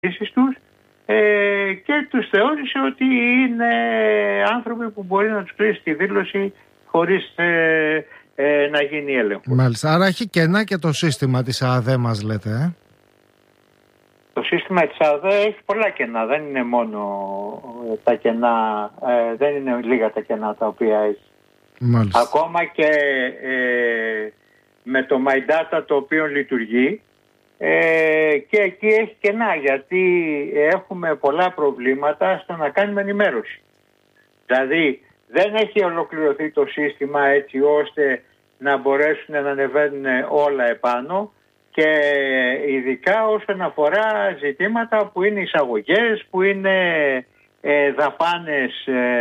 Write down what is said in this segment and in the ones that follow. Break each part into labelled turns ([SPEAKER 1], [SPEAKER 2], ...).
[SPEAKER 1] τους και τους θεώρησε ότι είναι άνθρωποι που μπορεί να τους κλείσει τη δήλωση χωρίς να γίνει έλεγχο.
[SPEAKER 2] Μάλιστα. Άρα έχει κενά και το σύστημα της ΑΔΕ μας λέτε.
[SPEAKER 1] Το σύστημα της ΑΔΕ έχει πολλά κενά. Δεν είναι μόνο τα κενά, δεν είναι λίγα τα κενά τα οποία έχει.
[SPEAKER 2] Μάλιστα.
[SPEAKER 1] Ακόμα και με το My Data το οποίο λειτουργεί, και εκεί έχει κενά, γιατί έχουμε πολλά προβλήματα στο να κάνουμε ενημέρωση. Δηλαδή δεν έχει ολοκληρωθεί το σύστημα έτσι ώστε να μπορέσουν να ανεβαίνουν όλα επάνω, και ειδικά όσον αφορά ζητήματα που είναι εισαγωγές, που είναι δαπάνες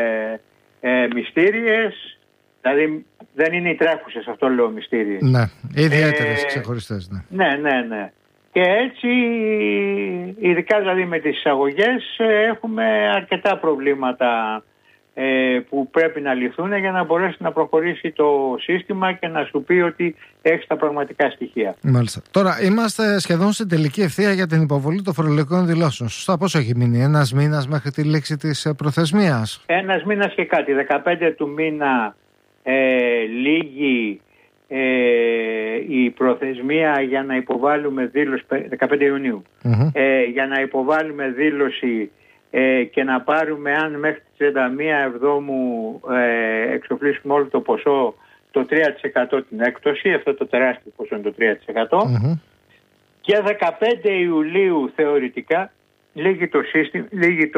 [SPEAKER 1] μυστήριες, δηλαδή δεν είναι οι τρέχουσες, αυτό λέω μυστήριες.
[SPEAKER 2] Ναι, ιδιαίτερες ξεχωριστές.
[SPEAKER 1] Ναι. Και έτσι, ειδικά δηλαδή με τις εισαγωγές, έχουμε αρκετά προβλήματα που πρέπει να λυθούν για να μπορέσει να προχωρήσει το σύστημα και να σου πει ότι έχει τα πραγματικά στοιχεία.
[SPEAKER 2] Μάλιστα. Τώρα είμαστε σχεδόν στην τελική ευθεία για την υποβολή των φορολογικών δηλώσεων. Σωστά, πόσο έχει μείνει? Ένας μήνας μέχρι τη λήξη της προθεσμίας?
[SPEAKER 1] Ένας μήνας και κάτι. 15 του μήνα λήγει η προθεσμία για να υποβάλουμε δήλωση, 15 Ιουνίου, για να υποβάλουμε δήλωση και να πάρουμε, αν μέχρι τις 31 Εβδόμου εξοφλήσουμε όλο το ποσό, το 3% την έκπτωση, αυτό το τεράστιο ποσό είναι το 3%, και 15 Ιουλίου θεωρητικά λήγει το σύστημα, λήγει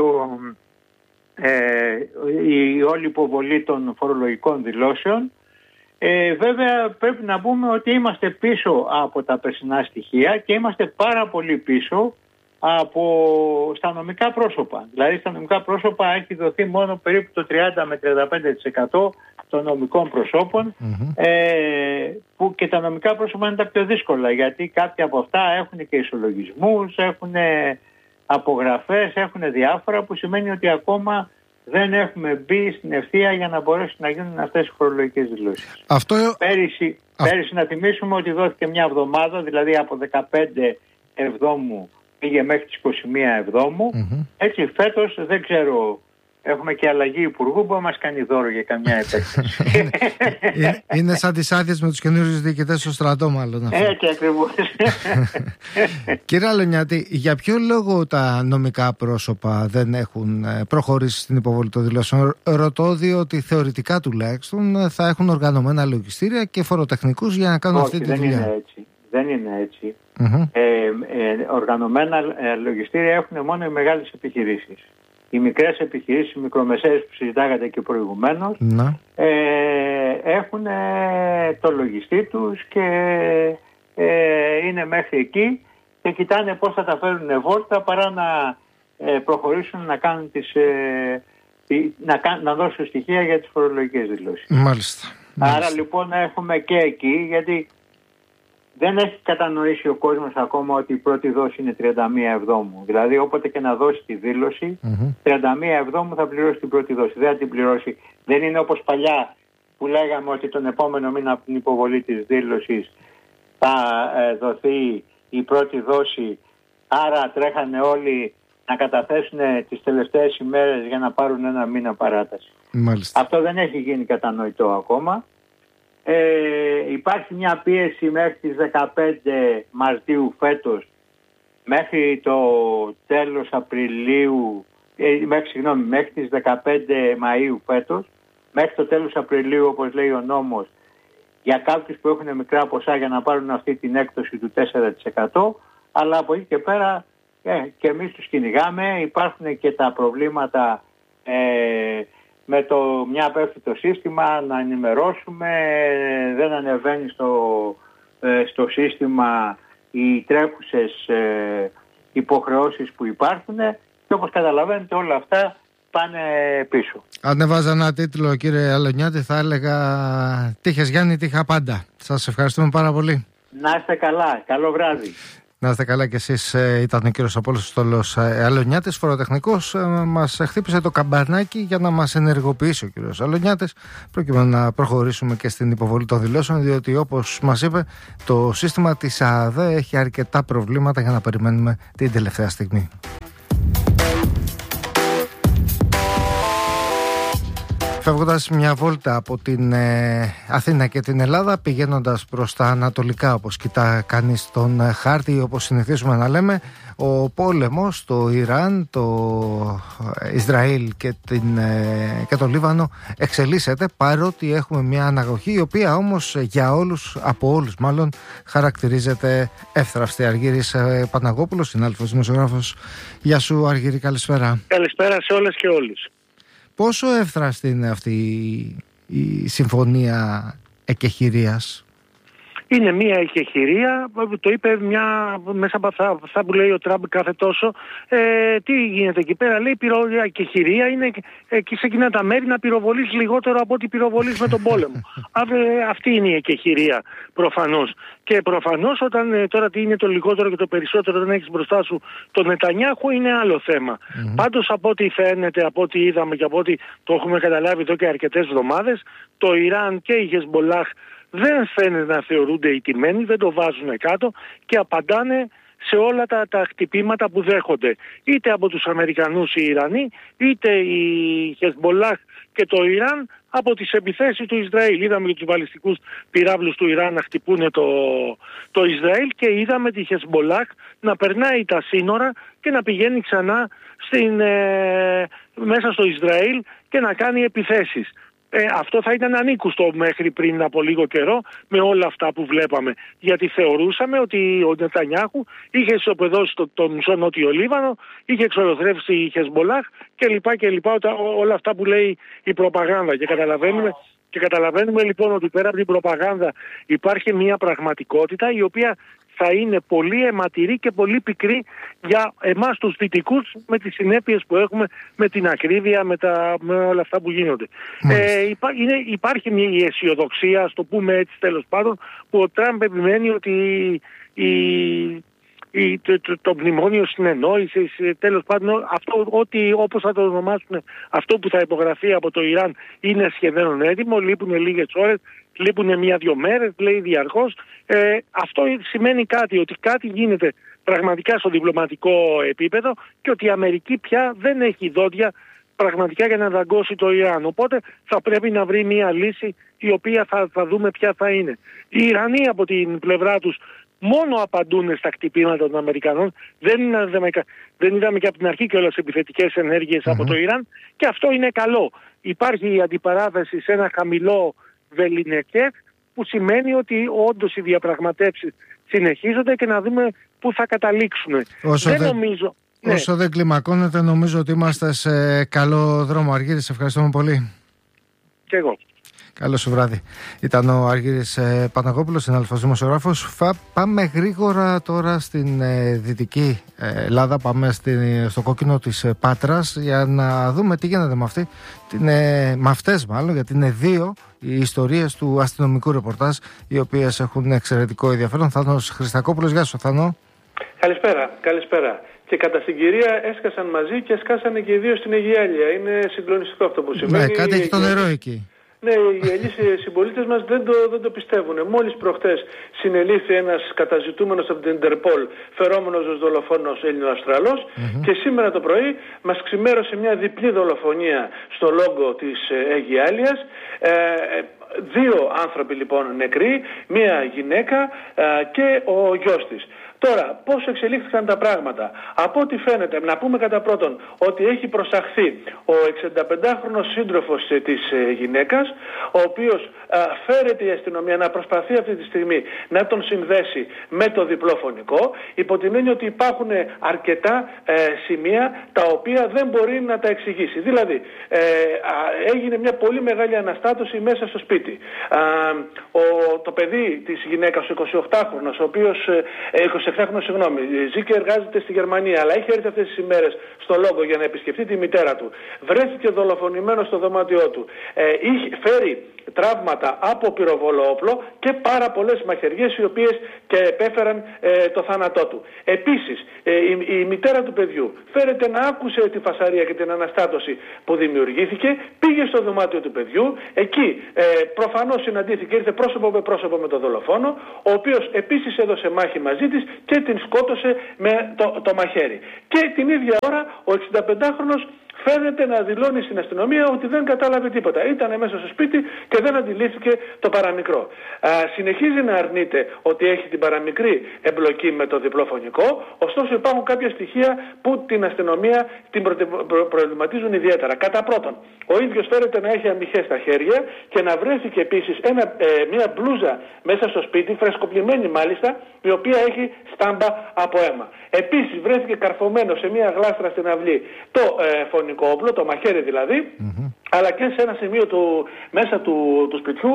[SPEAKER 1] η όλη υποβολή των φορολογικών δηλώσεων. Βέβαια πρέπει να πούμε ότι είμαστε πίσω από τα περσινά στοιχεία και είμαστε πάρα πολύ πίσω στα νομικά πρόσωπα. Δηλαδή στα νομικά πρόσωπα έχει δοθεί μόνο περίπου το 30 με 35% των νομικών προσώπων, που και τα νομικά πρόσωπα είναι τα πιο δύσκολα, γιατί κάποια από αυτά έχουν και ισολογισμούς, έχουν απογραφές, έχουν διάφορα, που σημαίνει ότι ακόμα δεν έχουμε μπει στην ευθεία για να μπορέσουν να γίνουν αυτές οι φορολογικές δηλώσεις. Πέρυσι να θυμίσουμε ότι δόθηκε μια εβδομάδα, δηλαδή από 15 Εβδόμου πήγε μέχρι τις 21 Εβδόμου. Έτσι φέτος δεν ξέρω, έχουμε και αλλαγή υπουργού που μας κάνει δώρο για καμιά επέκταση.
[SPEAKER 2] Είναι σαν τις άδειες με τους καινούριους διοικητές στο στρατό, μάλλον.
[SPEAKER 1] Έτσι ακριβώς.
[SPEAKER 2] Κύριε Αλονιάτη, για ποιο λόγο τα νομικά πρόσωπα δεν έχουν προχωρήσει στην υποβολή των δηλώσεων? Ρωτώ διότι θεωρητικά τουλάχιστον θα έχουν οργανωμένα λογιστήρια και φοροτεχνικούς για να κάνουν αυτή τη δουλειά.
[SPEAKER 1] Δεν είναι έτσι. Οργανωμένα λογιστήρια έχουν μόνο οι μεγάλες επιχειρήσεις. Οι μικρές επιχειρήσεις, οι μικρομεσαίες που συζητάγατε και προηγουμένως, έχουν το λογιστή τους και είναι μέχρι εκεί και κοιτάνε πώς θα τα φέρουν βόλτα, παρά να προχωρήσουν να κάνουν να δώσουν στοιχεία για τις φορολογικές δηλώσεις.
[SPEAKER 2] Μάλιστα.
[SPEAKER 1] Άρα λοιπόν έχουμε και εκεί, γιατί δεν έχει κατανοήσει ο κόσμος ακόμα ότι η πρώτη δόση είναι 31 Εβδόμου. Δηλαδή όποτε και να δώσει τη δήλωση, 31 Εβδόμου θα πληρώσει την πρώτη δόση. Δεν θα την πληρώσει. Δεν είναι όπως παλιά που λέγαμε ότι τον επόμενο μήνα από την υποβολή της δήλωσης θα δοθεί η πρώτη δόση. Άρα τρέχανε όλοι να καταθέσουν τις τελευταίες ημέρες για να πάρουν ένα μήνα παράταση.
[SPEAKER 2] Μάλιστα.
[SPEAKER 1] Αυτό δεν έχει γίνει κατανοητό ακόμα. Υπάρχει μια πίεση μέχρι τις 15 Μαρτίου φέτος, μέχρι το τέλος Απριλίου, μέχρι τις 15 Μαΐου φέτος, μέχρι το τέλος Απριλίου, όπως λέει ο νόμος, για κάποιους που έχουν μικρά ποσά, για να πάρουν αυτή την έκπτωση του 4%, αλλά από εκεί και πέρα και εμείς τους κυνηγάμε. Υπάρχουν και τα προβλήματα με μια πέφτει το σύστημα, να ενημερώσουμε, δεν ανεβαίνει στο σύστημα οι τρέχουσες υποχρεώσεις που υπάρχουν, και όπως καταλαβαίνετε όλα αυτά πάνε πίσω.
[SPEAKER 2] Αν έβαζα ένα τίτλο, κύριε Αλονιάτη, θα έλεγα «Τύχες Γιάννη, τύχα πάντα». Σας ευχαριστούμε πάρα πολύ.
[SPEAKER 1] Να είστε καλά. Καλό βράδυ.
[SPEAKER 2] Να είστε καλά κι εσείς. Ήταν ο κύριος Απόλλωνος Στόλος Αλονιάτης, φοροτεχνικός. Μας χτύπησε το καμπανάκι για να μας ενεργοποιήσει ο κύριος Αλονιάτης, προκειμένου να προχωρήσουμε και στην υποβολή των δηλώσεων, διότι όπως μας είπε, το σύστημα της ΑΔΕ έχει αρκετά προβλήματα για να περιμένουμε την τελευταία στιγμή. Φεύγοντας μια βόλτα από την Αθήνα και την Ελλάδα, πηγαίνοντας προς τα ανατολικά, όπως κοιτά κανείς τον χάρτη, όπως συνηθίζουμε να λέμε, ο πόλεμος στο Ιράν, το Ισραήλ και το Λίβανο εξελίσσεται, παρότι έχουμε μια αναγωγή, η οποία όμως για όλους, από όλους μάλλον, χαρακτηρίζεται εύθραυστη. Αργύρης Παναγόπουλος, συνάδελφος δημοσιογράφος. Γεια σου Αργύρη, καλησπέρα.
[SPEAKER 3] Καλησπέρα σε όλες και όλους.
[SPEAKER 2] Πόσο εύθραστη είναι αυτή η συμφωνία εκεχηρίας?
[SPEAKER 3] Είναι μια εκεχηρία, το είπε μέσα από αυτά που λέει ο Τραμπ κάθε τόσο. Τι γίνεται εκεί πέρα? Λέει η εκεχηρία είναι εκεί σε εκείνα τα μέρη να πυροβολείς λιγότερο από ό,τι πυροβολείς με τον πόλεμο. Αυτή είναι η εκεχηρία προφανώς. Και προφανώς όταν τώρα τι είναι το λιγότερο και το περισσότερο, δεν έχεις μπροστά σου τον Νετανιάχου, είναι άλλο θέμα. Πάντως από ό,τι φαίνεται, από ό,τι είδαμε και από ό,τι το έχουμε καταλάβει εδώ και αρκετές εβδομάδες, το Ιράν και η Χεσμολάχ δεν φαίνεται να θεωρούνται ηττημένοι, δεν το βάζουν κάτω και απαντάνε σε όλα τα χτυπήματα που δέχονται. Είτε από τους Αμερικανούς οι Ιρανοί, είτε η Χεσμολάχ και το Ιράν από τις επιθέσεις του Ισραήλ. Είδαμε και τους βαλιστικούς πυράβλους του Ιράν να χτυπούν το Ισραήλ και είδαμε τη Χεσμολάχ να περνάει τα σύνορα και να πηγαίνει ξανά μέσα στο Ισραήλ και να κάνει επιθέσεις. Αυτό θα ήταν ανήκουστο μέχρι πριν από λίγο καιρό με όλα αυτά που βλέπαμε. Γιατί θεωρούσαμε ότι ο Νετανιάχου είχε ισοπεδώσει το μισό νότιο Λίβανο, είχε εξολοθρεύσει η Χεσμολάχ κλπ. Όλα αυτά που λέει η προπαγάνδα. Και καταλαβαίνουμε λοιπόν ότι πέρα από την προπαγάνδα υπάρχει μια πραγματικότητα η οποία θα είναι πολύ αιματηρή και πολύ πικρή για εμάς τους δυτικούς, με τις συνέπειες που έχουμε, με την ακρίβεια, με όλα αυτά που γίνονται. Υπάρχει μια αισιοδοξία, ας το πούμε έτσι τέλος πάντων, που ο Τραμπ επιμένει ότι το μνημόνιο συνεννόησης, τέλος πάντων, αυτό, όπως θα το ονομάσουν, αυτό που θα υπογραφεί από το Ιράν είναι σχεδόν έτοιμο, λείπουν λίγες ώρες, λείπουν 1-2 μέρες, λέει διαρκώς. Αυτό σημαίνει κάτι, ότι κάτι γίνεται πραγματικά στο διπλωματικό επίπεδο και ότι η Αμερική πια δεν έχει δόντια πραγματικά για να δαγκώσει το Ιράν. Οπότε θα πρέπει να βρει μια λύση η οποία θα δούμε ποια θα είναι. Οι Ιρανοί από την πλευρά τους μόνο απαντούν στα χτυπήματα των Αμερικανών. Δεν είδαμε και από την αρχή κιόλας επιθετικές ενέργειες από το Ιράν και αυτό είναι καλό. Υπάρχει η αντιπαράθεση σε ένα χαμηλό βεληνεκέφ που σημαίνει ότι όντως οι διαπραγματεύσεις συνεχίζονται και να δούμε πού θα καταλήξουν.
[SPEAKER 2] Όσο δεν κλιμακώνεται, νομίζω ότι είμαστε σε καλό δρόμο. Αργύρη, σε ευχαριστούμε πολύ.
[SPEAKER 3] Και εγώ.
[SPEAKER 2] Καλό σου βράδυ. Ήταν ο Αργύρης Παναγόπουλος, συνάδελφος δημοσιογράφος. Πάμε γρήγορα τώρα στην Δυτική Ελλάδα. Πάμε στο κόκκινο της Πάτρας για να δούμε τι γίνεται με αυτές μάλλον, γιατί είναι 2 οι ιστορίες του αστυνομικού ρεπορτάζ, οι οποίες έχουν εξαιρετικό ενδιαφέρον. Θάνος Χριστακόπουλος, γεια σου Θάνο.
[SPEAKER 4] Καλησπέρα. Και κατά συγκυρία έσκασαν μαζί και έσκασαν και οι 2 στην Αιγιάλεια. Είναι συγκλονιστικό αυτό που συμβαίνει.
[SPEAKER 2] Ναι, κάτι έχει το νερό εκεί.
[SPEAKER 4] Ναι, οι Αιγιαλείς συμπολίτες μας δεν το πιστεύουν. Μόλις προχτές συνελήφθη ένας καταζητούμενος από την Ιντερπολ, φερόμενος ως δολοφόνος Έλληνο-Αυστραλός, και σήμερα το πρωί μας ξημέρωσε μια διπλή δολοφονία στο λόγκο της Αιγιάλειας. 2 άνθρωποι λοιπόν νεκροί, μια γυναίκα και ο γιος της. Τώρα, πώς εξελίχθηκαν τα πράγματα? Από ό,τι φαίνεται, να πούμε κατά πρώτον ότι έχει προσαχθεί ο 65χρονος σύντροφος της γυναίκας, ο οποίος φέρεται η αστυνομία να προσπαθεί αυτή τη στιγμή να τον συνδέσει με το διπλό φωνικό, υπό την έννοια ότι υπάρχουν αρκετά σημεία τα οποία δεν μπορεί να τα εξηγήσει. Δηλαδή, έγινε μια πολύ μεγάλη αναστάτωση μέσα στο σπίτι. Το παιδί της γυναίκας, ο 28χρονος, ο οποίος 27χρονος, ζει και εργάζεται στη Γερμανία, αλλά είχε έρθει αυτές τις ημέρες στο λόγο για να επισκεφτεί τη μητέρα του. Βρέθηκε δολοφονημένο στο δωμάτιό του. Φέρει τραύματα από πυροβόλο όπλο και πάρα πολλές μαχαιριές οι οποίες και επέφεραν το θάνατό του. Επίσης, η μητέρα του παιδιού φέρεται να άκουσε τη φασαρία και την αναστάτωση που δημιουργήθηκε, πήγε στο δωμάτιο του παιδιού, εκεί προφανώς συναντήθηκε, ήρθε πρόσωπο με πρόσωπο με τον δολοφόνο, ο οποίος επίσης έδωσε μάχη μαζί της και την σκότωσε με το μαχαίρι. Και την ίδια ώρα ο 65χρονος φαίνεται να δηλώνει στην αστυνομία ότι δεν κατάλαβε τίποτα. Ήταν μέσα στο σπίτι και δεν αντιλήφθηκε το παραμικρό. Συνεχίζει να αρνείται ότι έχει την παραμικρή εμπλοκή με το διπλό φωνικό, ωστόσο υπάρχουν κάποια στοιχεία που την αστυνομία την προβληματίζουν ιδιαίτερα. Κατά πρώτον, ο ίδιος φέρεται να έχει αμυχές στα χέρια και να βρέθηκε επίσης μια μπλούζα μέσα στο σπίτι, φρεσκοπλημένη μάλιστα, η οποία έχει στάμπα από αίμα. Επίσης βρέθηκε καρφωμένο σε μια γλάστρα στην αυλή το φωνικό όπλο, το μαχαίρι δηλαδή, αλλά και σε ένα σημείο μέσα του σπιτιού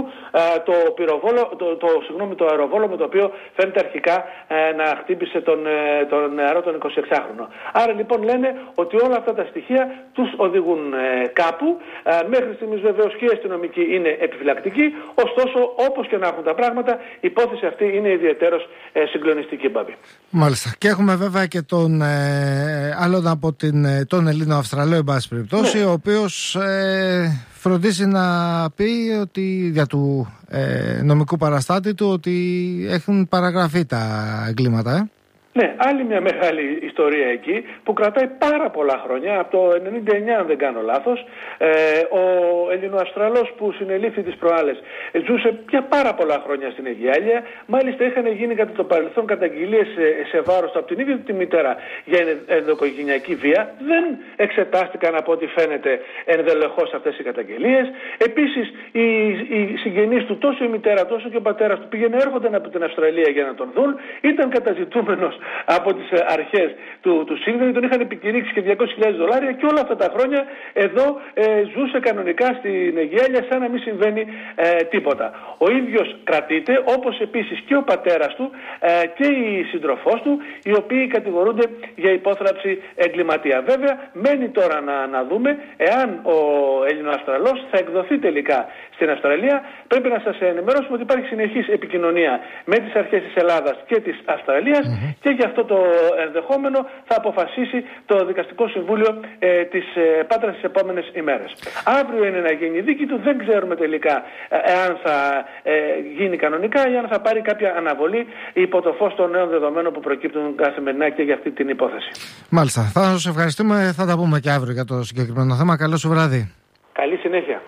[SPEAKER 4] το αεροβόλο με το οποίο φαίνεται αρχικά να χτύπησε τον νεαρό τον 26χρονο. Άρα λοιπόν λένε ότι όλα αυτά τα στοιχεία τους οδηγούν κάπου. Μέχρι στιγμής βεβαίως και οι αστυνομικοί είναι επιφυλακτικοί, ωστόσο όπως και να έχουν τα πράγματα, η υπόθεση αυτή είναι ιδιαιτέρως συγκλονιστική, Μπάμπη.
[SPEAKER 2] Μάλιστα. Και έχουμε βέβαια και τον άλλον από τον Ελλήνο-Αυστραλό, εν πάση περιπτώσει, ο οποίος φροντίζει να πει ότι για του νομικού παραστάτη του ότι έχουν παραγραφεί τα εγκλήματα.
[SPEAKER 4] Ναι, άλλη μια μεγάλη ιστορία εκεί που κρατάει πάρα πολλά χρόνια, από το 1999 αν δεν κάνω λάθος. Ο Ελληνοαυστραλός που συνελήφθη τις προάλλες ζούσε για πάρα πολλά χρόνια στην Αιγιάλια. Μάλιστα είχαν γίνει κατά το παρελθόν καταγγελίες σε βάρος του από την ίδια τη μητέρα για ενδοοικογενειακή βία. Δεν εξετάστηκαν από ό,τι φαίνεται ενδελεχώς αυτές οι καταγγελίες. Επίσης οι συγγενείς του, τόσο η μητέρα τόσο και ο πατέρας του, έρχονταν από την Αυστραλία για να τον δουν. Ήταν καταζητούμενος από τις αρχές του Σύγχρονου, τον είχαν επικηρύξει και $200,000 και όλα αυτά τα χρόνια εδώ ζούσε κανονικά στην Αιγιάλια σαν να μην συμβαίνει τίποτα. Ο ίδιος κρατείται, όπως επίσης και ο πατέρας του και η σύντροφός του, οι οποίοι κατηγορούνται για υπόθραψη εγκληματία. Βέβαια, μένει τώρα να δούμε εάν ο Ελληνοαυστραλός θα εκδοθεί τελικά στην Αυστραλία. Πρέπει να σας ενημερώσουμε ότι υπάρχει συνεχής επικοινωνία με τις αρχές της Ελλάδας και της Αυστραλίας και για αυτό το ενδεχόμενο θα αποφασίσει το Δικαστικό Συμβούλιο της Πάτρας τις επόμενες ημέρες. Αύριο είναι να γίνει η δίκη του, δεν ξέρουμε τελικά εάν θα γίνει κανονικά ή αν θα πάρει κάποια αναβολή υπό το φως των νέων δεδομένων που προκύπτουν καθημερινά και για αυτή την υπόθεση.
[SPEAKER 2] Μάλιστα. Θα σας ευχαριστούμε, θα τα πούμε και αύριο για το συγκεκριμένο θέμα. Καλό σου βράδυ.
[SPEAKER 4] Καλή συνέχεια.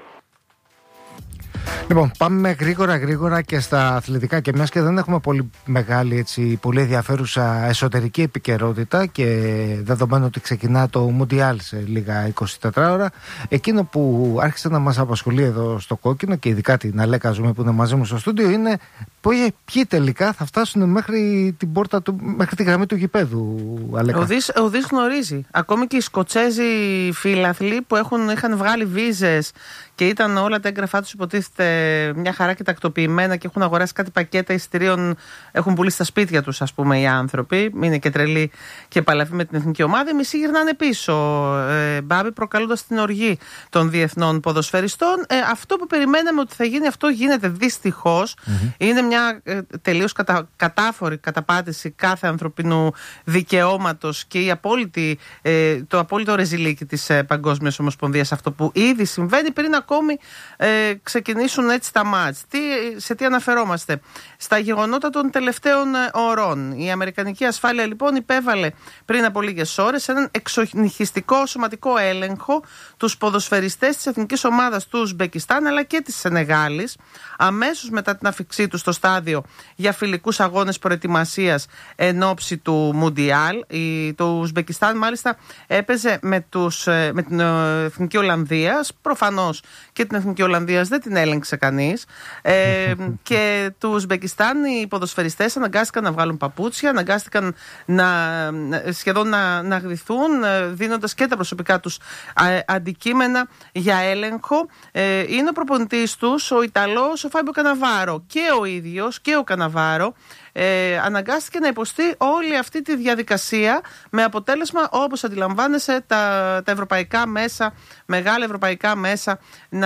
[SPEAKER 2] Λοιπόν, πάμε γρήγορα και στα αθλητικά, και μιας και δεν έχουμε πολύ μεγάλη, πολύ ενδιαφέρουσα εσωτερική επικαιρότητα και δεδομένου ότι ξεκινά το Μουντιάλ σε λίγα 24 ώρα, εκείνο που άρχισε να μας απασχολεί εδώ στο Κόκκινο και ειδικά την Αλέκα Ζουμί που είναι μαζί μου στο στούντιο είναι ποιοι τελικά θα φτάσουν μέχρι την πόρτα μέχρι τη γραμμή του γηπέδου, Αλέκα.
[SPEAKER 5] Ο Δης γνωρίζει. Ακόμη και οι Σκοτσέζοι φιλαθλοί που είχαν βγάλει βίζες και ήταν όλα τα έγγραφά τους υποτίθεται μια χαρά και τακτοποιημένα και έχουν αγοράσει κάτι πακέτα εισιτηρίων, έχουν πουλήσει στα σπίτια τους, ας πούμε, οι άνθρωποι. Είναι και τρελοί και παλαβοί με την εθνική ομάδα. Οι μισοί γυρνάνε πίσω, Μπάμπη, προκαλώντας την οργή των διεθνών ποδοσφαιριστών. Αυτό που περιμέναμε ότι θα γίνει, αυτό γίνεται δυστυχώς. Είναι μια τελείως κατάφορη καταπάτηση κάθε ανθρωπινού δικαιώματος και το απόλυτο ρεζιλίκι της Παγκόσμιας Ομοσπονδίας. Αυτό που ήδη συμβαίνει πριν ακόμη ξεκινήσουν έτσι τα μάτς. Σε τι αναφερόμαστε? Στα γεγονότα των τελευταίων ωρών. Η Αμερικανική ασφάλεια λοιπόν υπέβαλε πριν από λίγες ώρες έναν εξονυχιστικό σωματικό έλεγχο τους ποδοσφαιριστές της εθνικής ομάδας του Ουσμπεκιστάν αλλά και της Σενεγάλης αμέσως μετά την αφιξή του στο στάδιο για φιλικούς αγώνες προετοιμασίας εν ώψη του Μουντιάλ. Το Ουσμπεκιστάν μάλιστα έπαιζε με την εθνική Ολλανδίας. Προφανώς και την εθνική Ολλανδίας δεν την έλεγξε κανείς. Και του Ουσμπεκιστάν οι ποδοσφαιριστές αναγκάστηκαν να βγάλουν παπούτσια, αναγκάστηκαν σχεδόν να γδυθούν, δίνοντας και τα προσωπικά τους αντικείμενα για έλεγχο. Είναι ο προπονητής τους, ο Ιταλός, ο Φάμπιο Καναβάρο. Και ο ίδιος και ο Καναβάρο αναγκάστηκε να υποστεί όλη αυτή τη διαδικασία, με αποτέλεσμα, όπως αντιλαμβάνεσαι, τα ευρωπαϊκά μέσα, μεγάλα ευρωπαϊκά μέσα,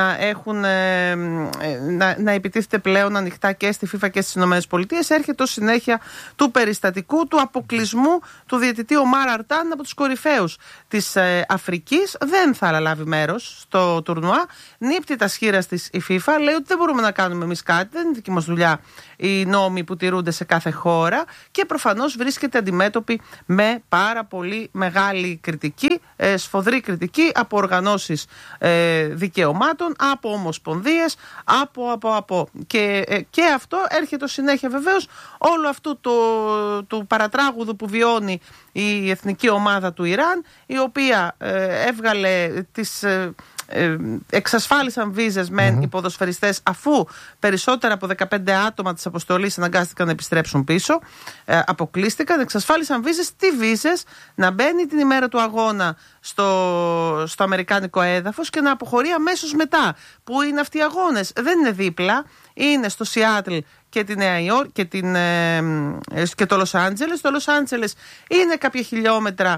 [SPEAKER 5] να επιτίθεται πλέον ανοιχτά και στη FIFA και στις ΗΠΑ. Έρχεται ως συνέχεια του περιστατικού του αποκλεισμού του διαιτητή Ομάρ Αρτάν από τους κορυφαίους της Αφρικής. Δεν θα λάβει μέρος στο τουρνουά. Νύπτει τα σχήρας της η FIFA, λέει ότι δεν μπορούμε να κάνουμε εμείς κάτι, δεν είναι δική μας δουλειά οι νόμοι που τηρούνται σε κάθε χώρα, και προφανώς βρίσκεται αντιμέτωπη με πάρα πολύ μεγάλη κριτική, σφοδρή κριτική από οργανώσεις δικαιωμάτων, από ομοσπονδίες, από. Και αυτό έρχεται συνέχεια βεβαίως όλο αυτού του παρατράγουδου που βιώνει η εθνική ομάδα του Ιράν, η οποία έβγαλε εξασφάλισαν βίζες μεν οι ποδοσφαιριστές, αφού περισσότερα από 15 άτομα της αποστολής αναγκάστηκαν να επιστρέψουν πίσω, αποκλείστηκαν, εξασφάλισαν βίζες. Τι βίζες? Να μπαίνει την ημέρα του αγώνα στο αμερικάνικο έδαφος και να αποχωρεί αμέσως μετά. Πού είναι αυτοί οι αγώνες? Δεν είναι δίπλα, είναι στο Σιάτλ και τη Νέα Υόρκη και το Λος Άντζελες. Το Λος Άντζελες είναι κάποια χιλιόμετρα,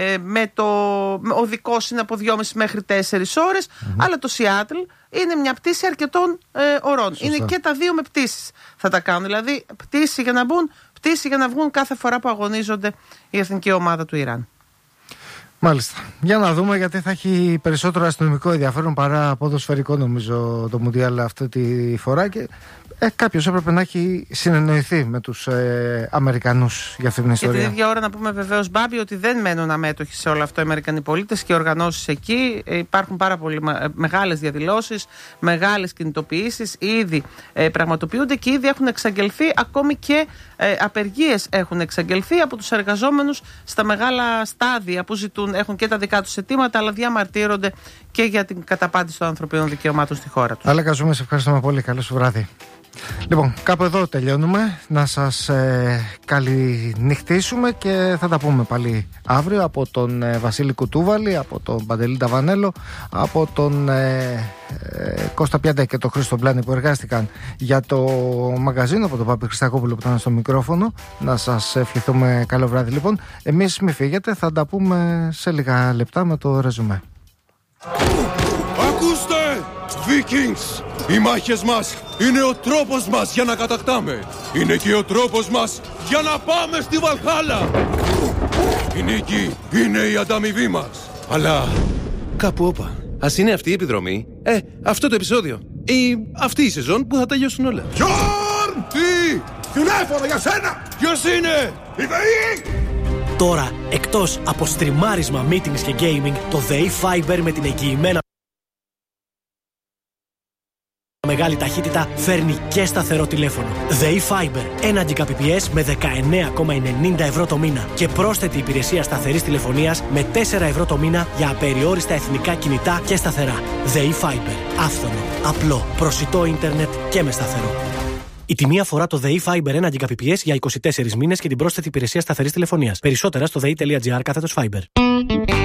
[SPEAKER 5] ο δικός είναι από 2,5 μέχρι 4 ώρες, αλλά το Σιάτλ είναι μια πτήση αρκετών ωρών. Σωστά. Είναι και τα δύο με πτήσεις θα τα κάνουν, δηλαδή πτήση για να μπουν, πτήση για να βγουν κάθε φορά που αγωνίζονται η εθνική ομάδα του Ιράν.
[SPEAKER 2] Μάλιστα. Για να δούμε, γιατί θα έχει περισσότερο αστυνομικό ενδιαφέρον παρά ποδοσφαιρικό, νομίζω, το Μουντιάλ αυτή τη φορά, και κάποιος έπρεπε να έχει συνεννοηθεί με τους Αμερικανούς για αυτή την ιστορία.
[SPEAKER 5] Και την ίδια ώρα να πούμε βεβαίως, Μπάμπη, ότι δεν μένουν αμέτωχοι σε όλο αυτό οι Αμερικανοί πολίτες και οι οργανώσεις εκεί. Υπάρχουν πάρα πολύ μεγάλες διαδηλώσεις, μεγάλες κινητοποιήσεις, ήδη πραγματοποιούνται και ήδη έχουν εξαγγελθεί, ακόμη και απεργίες έχουν εξαγγελθεί από τους εργαζόμενους στα μεγάλα στάδια που ζητούν, έχουν και τα δικά τους αιτήματα, αλλά διαμαρτύρονται και για την καταπάτηση των ανθρωπίνων δικαιωμάτων στη χώρα τους.
[SPEAKER 2] Άλλα Καζούμε, σε ευχαριστούμε πολύ. Καλό σου βράδυ. Λοιπόν, κάπου εδώ τελειώνουμε. Να σας καληνυχτήσουμε και θα τα πούμε πάλι αύριο από τον Βασίλη Κουτούβαλη, από τον Παντελή Ταβανέλο, από τον Κώστα Πιάντα και τον Χρήστο Μπλάνη που εργάστηκαν για το μαγαζίνο, από τον Πάπη Χριστακόπουλο που ήταν στο μικρόφωνο. Να σας ευχηθούμε καλό βράδυ. Λοιπόν, εμείς μη φύγετε, θα τα πούμε σε λίγα λεπτά με το ρεζουμέ.
[SPEAKER 6] Ακούστε, Vikings! Οι μάχες μας είναι ο τρόπος μας για να κατακτάμε. Είναι και ο τρόπος μας για να πάμε στη Βαλχάλα. Η νίκη είναι η ανταμοιβή μας. Αλλά κάπου όπα. Ας είναι αυτή η επιδρομή, αυτό το επεισόδιο, ή αυτή η σεζόν που θα τελειώσουν όλα. Γιόρν! Τι! Τηλέφωνο για σένα! Ποιος είναι? Η ΔΕΗ!
[SPEAKER 7] Τώρα, εκτός από στριμάρισμα, meetings και gaming, το ΔΕΗ Fiber με την εγγυημένα μεγάλη ταχύτητα φέρνει και σταθερό τηλέφωνο. ΔΕΗ Fiber, 1 Gbps με 19,90 ευρώ το μήνα και πρόσθετη υπηρεσία σταθερής τηλεφωνίας με 4 ευρώ το μήνα για απεριόριστα εθνικά κινητά και σταθερά. ΔΕΗ Fiber, άφθονο, απλό, προσιτό ίντερνετ και με σταθερό. Η τιμή αφορά το ΔΕΗ Fiber 1 Gbps για 24 μήνες και την πρόσθετη υπηρεσία σταθερής τηλεφωνίας. Περισσότερα στο dei.gr/Fiber.